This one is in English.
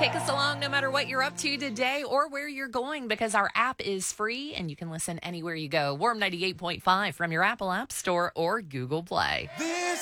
Take us along no matter what you're up to today or where you're going because our app is free and you can listen anywhere you go. Warm 98.5 from your Apple App Store or Google Play.